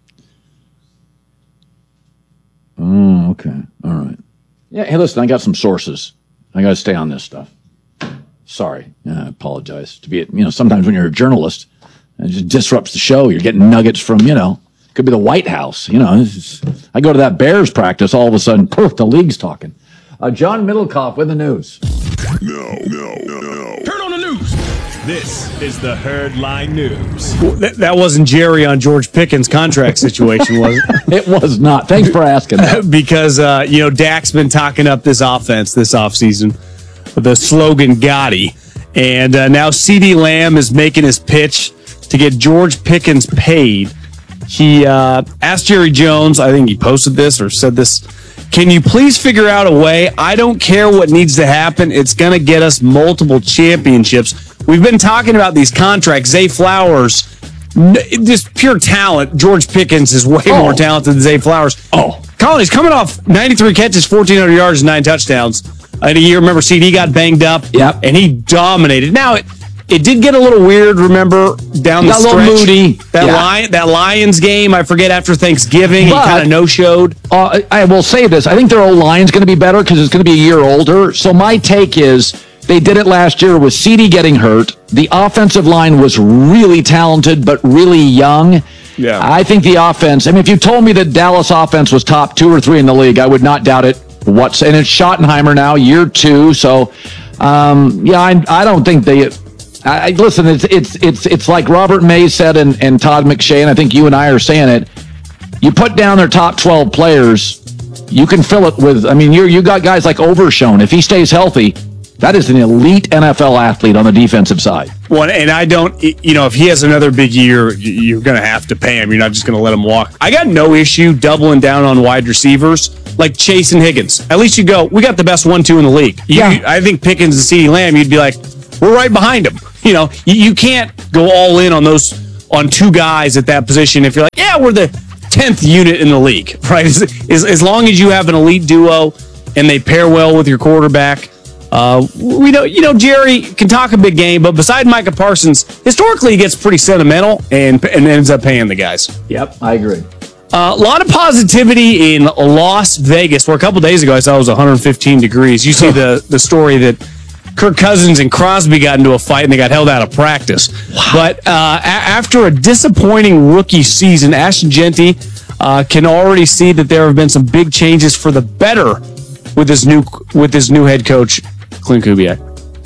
Oh, okay. All right. Yeah, hey, listen, I got some sources. I got to stay on this stuff. Sorry. Yeah, I apologize. To be, you know, sometimes when you're a journalist, it just disrupts the show. You're getting nuggets from, you know, could be the White House. You know, it's, I go to that Bears practice, all of a sudden, poof, the league's talking. Uh, John Middlecoff with the news. No, no, no, no. Turn on the news. This is the Herdline News. Well, that, that wasn't Jerry on George Pickens' contract situation, was it? It was not. Thanks for asking that. Because, uh, you know, Dak's been talking up this offense this offseason with the slogan Gotti. And uh, now CeeDee Lamb is making his pitch to get George Pickens paid. He uh, asked Jerry Jones, I think he posted this or said this, can you please figure out a way? I don't care what needs to happen. It's going to get us multiple championships. We've been talking about these contracts. Zay Flowers, just pure talent. George Pickens is way oh. more talented than Zay Flowers. Oh. Colin, he's coming off ninety-three catches, fourteen hundred yards, and nine touchdowns in a year. Remember, C D got banged up, yep. and he dominated. Now, it, it did get a little weird, remember, down he the got stretch. A little moody. That, yeah. Lion, that Lions game, I forget, after Thanksgiving, but, he kind of no-showed. Uh, I will say this. I think their O-line's going to be better because it's going to be a year older. So my take is they did it last year with C D getting hurt. The offensive line was really talented but really young. Yeah. I think the offense, I mean, if you told me that Dallas offense was top two or three in the league, I would not doubt it. What's And it's Schottenheimer now, year two. So, um, yeah, I, I don't think they... I, listen, it's it's it's it's like Robert May said and, and Todd McShay, and I think you and I are saying it. you put down their top twelve players, you can fill it with, I mean, you you got guys like Overshown. If he stays healthy, that is an elite N F L athlete on the defensive side. Well, and I don't, you know, if he has another big year, you're going to have to pay him. You're not just going to let him walk. I got no issue doubling down on wide receivers like Chase and Higgins. At least you go, we got the best one two in the league. You, Yeah. I think Pickens and CeeDee Lamb, you'd be like, we're right behind him. You know, you, you can't go all in on those, on two guys at that position if you're like, yeah, we're the tenth unit in the league, right? As, as, as long as you have an elite duo and they pair well with your quarterback. Uh, we know, you know, Jerry can talk a big game, but beside Micah Parsons, historically he gets pretty sentimental and, and ends up paying the guys. Yep, I agree. Uh, a lot of positivity in Las Vegas, where a couple days ago I saw it was one hundred fifteen degrees. You see the, the story that Kirk Cousins and Crosby got into a fight and they got held out of practice. Wow. But uh, a- after a disappointing rookie season, Ashton Jeanty uh, can already see that there have been some big changes for the better with his new with his new head coach, Clint Kubiak.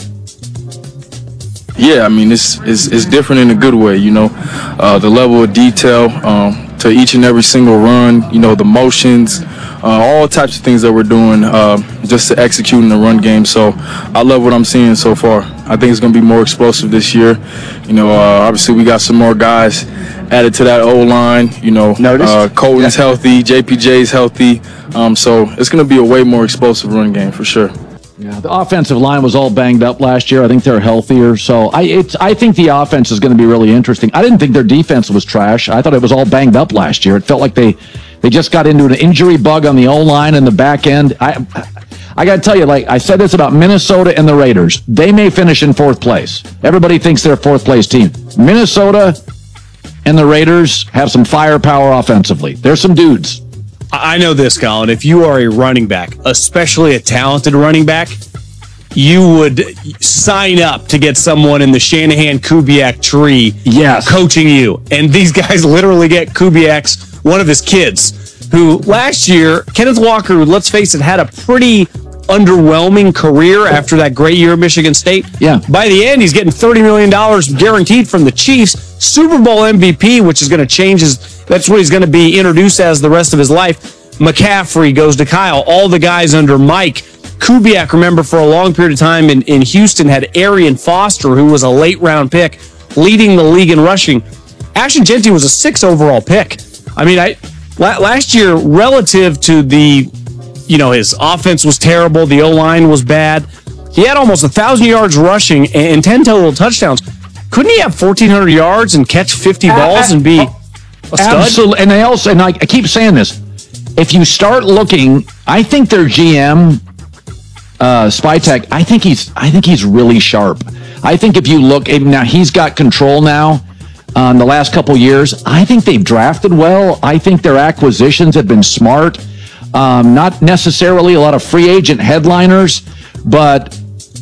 Yeah, I mean, it's, it's, it's different in a good way, you know. Uh, the level of detail um, to each and every single run, you know, the motions, uh, all types of things that we're doing uh, just to execute in the run game. So I love what I'm seeing so far. I think it's going to be more explosive this year. You know, uh, obviously we got some more guys added to that O-line. You know, uh, Colton's yeah. healthy, J P J's healthy. Um, so it's going to be a way more explosive run game for sure. Yeah, the offensive line was all banged up last year. I think they're healthier. So I it's I think the offense is going to be really interesting. I didn't think their defense was trash. I thought it was all banged up last year. It felt like they, they just got into an injury bug on the O-line and the back end. I I got to tell you, like I said this about Minnesota and the Raiders. They may finish in fourth place. Everybody thinks they're a fourth place team. Minnesota and the Raiders have some firepower offensively. There's some dudes. I know this, Colin. If you are a running back, especially a talented running back, you would sign up to get someone in the Shanahan-Kubiak tree yes. coaching you. And these guys literally get Kubiak's, one of his kids, who last year, Kenneth Walker, let's face it, had a pretty underwhelming career after that great year at Michigan State. Yeah. By the end, he's getting thirty million dollars guaranteed from the Chiefs. Super Bowl M V P, which is going to change his, that's what he's going to be introduced as the rest of his life. McCaffrey goes to Kyle. All the guys under Mike. Kubiak, remember, for a long period of time in, in Houston, had Arian Foster, who was a late round pick, leading the league in rushing. Ashton Jeanty was a six overall pick. I mean, I la- last year, relative to the, you know, his offense was terrible. The O-line was bad. He had almost one thousand yards rushing and ten total touchdowns. Couldn't he have fourteen hundred yards and catch fifty balls and be a stud? Absolutely. And they also, and I, I keep saying this, if you start looking, I think their G M, uh, Spytek, I think he's, I think he's really sharp. I think if you look, now he's got control now on uh, the last couple years. I think they've drafted well. I think their acquisitions have been smart. Um, not necessarily a lot of free agent headliners, but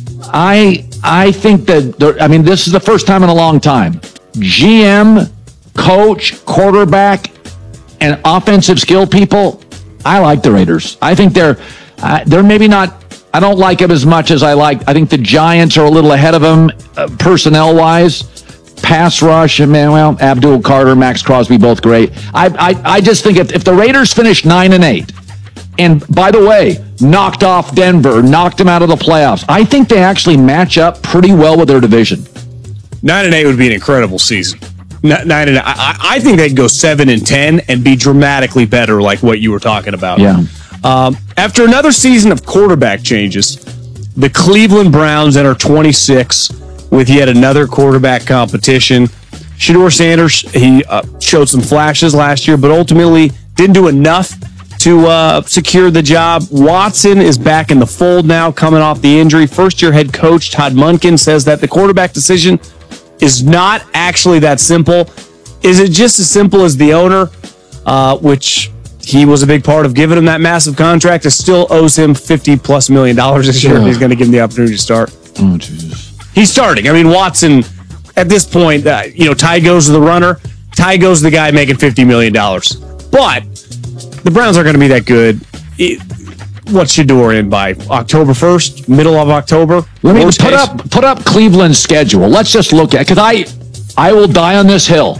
I I think that, I mean, this is the first time in a long time. G M, coach, quarterback, and offensive skill people, I like the Raiders. I think they're, uh, they're maybe not, I don't like them as much as I like. I think the Giants are a little ahead of them uh, personnel-wise. Pass rush, and man, well, Abdul Carter, Max Crosby, both great. I I, I just think if, if the Raiders finish nine and eight, and by the way, knocked off Denver, knocked them out of the playoffs, I think they actually match up pretty well with their division. Nine and eight would be an incredible season. Nine and eight. I, I think they'd go seven and ten and be dramatically better, like what you were talking about. Yeah. Um, after another season of quarterback changes, the Cleveland Browns enter twenty-six with yet another quarterback competition. Shedeur Sanders, he uh, showed some flashes last year, but ultimately didn't do enough to uh, secure the job. Watson is back in the fold now, coming off the injury. First-year head coach Todd Monken says that the quarterback decision is not actually that simple. Is it just as simple as the owner, uh, which he was a big part of giving him that massive contract, it still owes him fifty plus million dollars this year if he's going to give him the opportunity to start? Oh, Jesus. He's starting. I mean, Watson, at this point, uh, you know, Ty goes to the runner. Ty goes to the guy making fifty million dollars. But the Browns aren't going to be that good. It, what's Shedeur in by October first, middle of October? Let me Worst put case. up put up Cleveland's schedule. Let's just look at, because I I will die on this hill.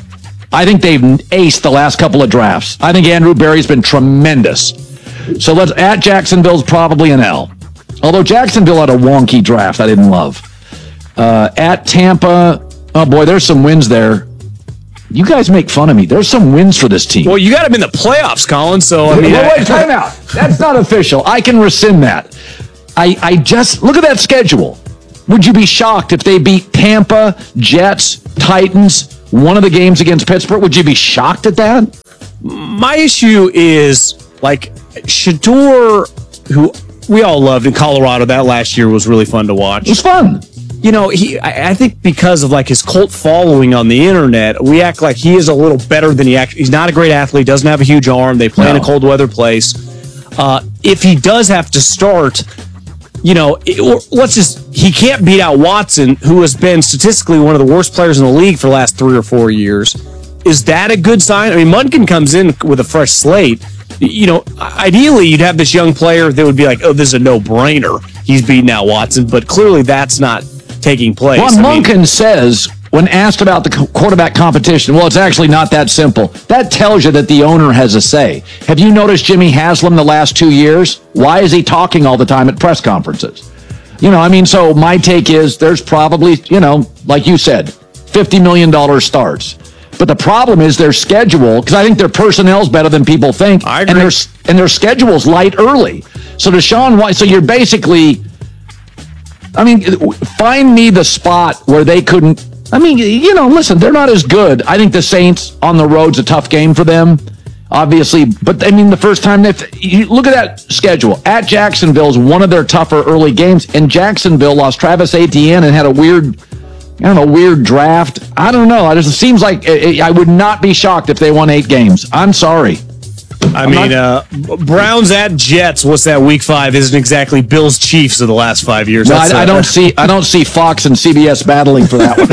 I think they've aced the last couple of drafts. I think Andrew Berry's been tremendous. So let's at Jacksonville's probably an L. Although Jacksonville had a wonky draft I didn't love. Uh, at Tampa, oh boy, there's some wins there. You guys make fun of me. There's some wins for this team. Well, you got them in the playoffs, Colin, so I mean... Wait, wait, time out. That's not official. I can rescind that. I, I just... Look at that schedule. Would you be shocked if they beat Tampa, Jets, Titans, one of the games against Pittsburgh? Would you be shocked at that? My issue is, like, Shedeur, who we all loved in Colorado, that last year was really fun to watch. It was fun. You know, he. I, I think because of, like, his cult following on the internet, we act like he is a little better than he actually... He's not a great athlete, doesn't have a huge arm. They play no. in a cold weather place. Uh, if he does have to start... You know, it, let's just, he can't beat out Watson, who has been statistically one of the worst players in the league for the last three or four years. Is that a good sign? I mean, Munkin comes in with a fresh slate. You know, ideally, you'd have this young player that would be like, oh, this is a no-brainer. He's beating out Watson, but clearly that's not taking place. Well, I Munkin mean, says, when asked about the quarterback competition, well, it's actually not that simple. That tells you that the owner has a say. Have you noticed Jimmy Haslam the last two years? Why is he talking all the time at press conferences? You know, I mean, so my take is there's probably, you know, like you said, fifty million dollars starts. But the problem is their schedule, because I think their personnel's better than people think. I agree. And their, and their schedule's light early. So Deshaun Watson, so you're basically, I mean, find me the spot where they couldn't, I mean, you know, listen, they're not as good. I think the Saints on the road's a tough game for them, obviously. But, I mean, the first time, they you look at that schedule. At Jacksonville's one of their tougher early games, and Jacksonville lost Travis Etienne and had a weird, I don't know, weird draft. I don't know. It just seems like I would not be shocked if they won eight games. I'm sorry. I I'm mean, not, uh, Browns at Jets. What's that? Week five isn't exactly Bills Chiefs of the last five years. No, I, uh, I don't see. I don't see Fox and C B S battling for that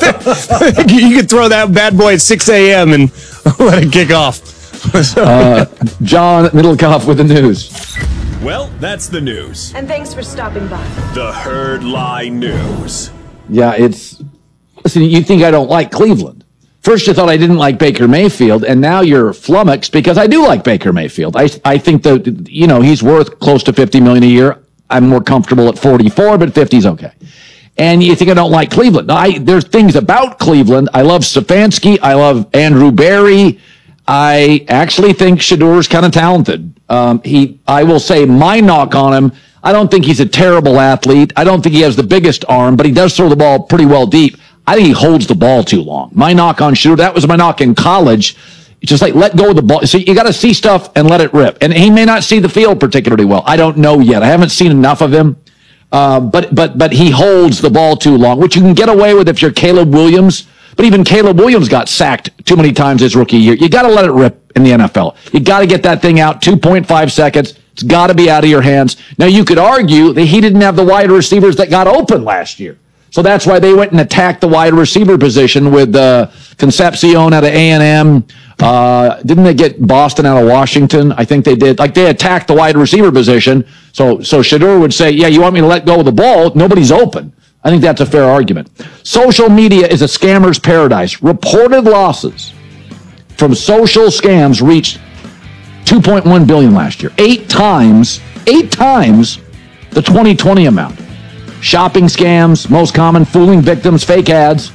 one. You could throw that bad boy at six a.m. and let it kick off. uh, John Middlecoff with the news. Well, that's the news. And thanks for stopping by. The Herd Lie News. Yeah, it's. Listen, you think I don't like Cleveland? First, you thought I didn't like Baker Mayfield, and now you're flummoxed because I do like Baker Mayfield. I I think that, you know, he's worth close to fifty million dollars a year. I'm more comfortable at forty-four, but fifty is okay. And you think I don't like Cleveland. I There's things about Cleveland. I love Stefanski. I love Andrew Berry. I actually think Shedeur's kind of talented. Um, he, I will say my knock on him, I don't think he's a terrible athlete. I don't think he has the biggest arm, but he does throw the ball pretty well deep. I think he holds the ball too long. My knock on Shedeur, that was my knock in college. It's just like, let go of the ball. So you got to see stuff and let it rip. And he may not see the field particularly well. I don't know yet. I haven't seen enough of him. Uh, but but but he holds the ball too long, which you can get away with if you're Caleb Williams. But even Caleb Williams got sacked too many times his rookie year. You got to let it rip in the N F L. You got to get that thing out two point five seconds. It's got to be out of your hands. Now, you could argue that he didn't have the wide receivers that got open last year. So that's why they went and attacked the wide receiver position with uh, Concepcion out of A and M. Uh, didn't they get Boston out of Washington? I think they did. Like, they attacked the wide receiver position. So, so Shedeur would say, yeah, you want me to let go of the ball? Nobody's open. I think that's a fair argument. Social media is a scammer's paradise. Reported losses from social scams reached two point one billion dollars last year. Eight times, eight times the twenty twenty amount. Shopping scams, most common, fooling victims, fake ads.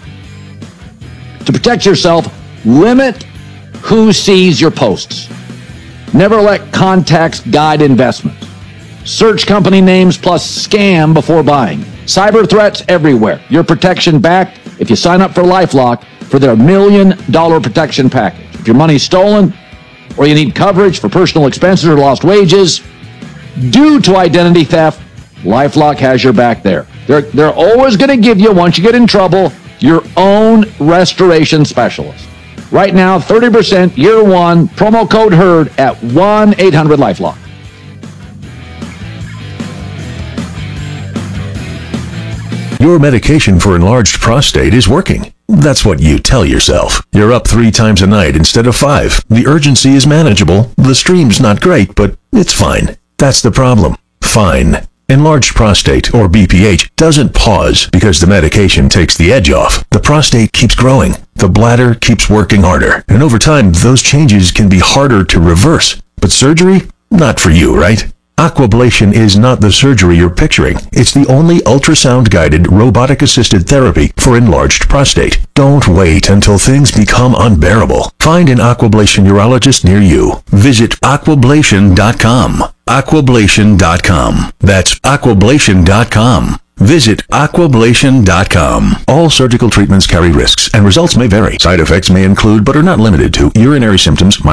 To protect yourself, limit who sees your posts. Never let contacts guide investments. Search company names plus scam before buying. Cyber threats everywhere. Your protection backed if you sign up for LifeLock for their million dollar protection package. If your money's stolen or you need coverage for personal expenses or lost wages due to identity theft, LifeLock has your back there. They're, they're always going to give you, once you get in trouble, your own restoration specialist. Right now, thirty percent year one, promo code HERD at one eight hundred LifeLock. Your medication for enlarged prostate is working. That's what you tell yourself. You're up three times a night instead of five. The urgency is manageable. The stream's not great, but it's fine. That's the problem. Fine. Enlarged prostate, or B P H, doesn't pause because the medication takes the edge off. The prostate keeps growing. The bladder keeps working harder. And over time, those changes can be harder to reverse. But surgery? Not for you, right? Aquablation is not the surgery you're picturing. It's the only ultrasound-guided, robotic-assisted therapy for enlarged prostate. Don't wait until things become unbearable. Find an Aquablation urologist near you. Visit aquablation dot com. aquablation dot com. That's aquablation dot com. Visit aquablation dot com. All surgical treatments carry risks, and results may vary. Side effects may include, but are not limited to, urinary symptoms,